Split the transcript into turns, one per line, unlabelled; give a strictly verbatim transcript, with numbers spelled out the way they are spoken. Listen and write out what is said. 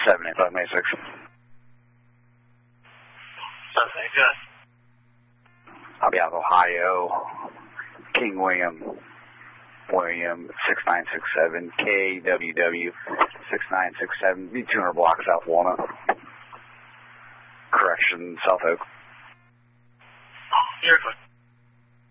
seven eight five, May sixth.
Okay, good.
I'll be out of Ohio. King William, William, six nine six seven, K W W, six nine six seven, be two hundred blocks South Walnut. Correction, South Oak.
You're good.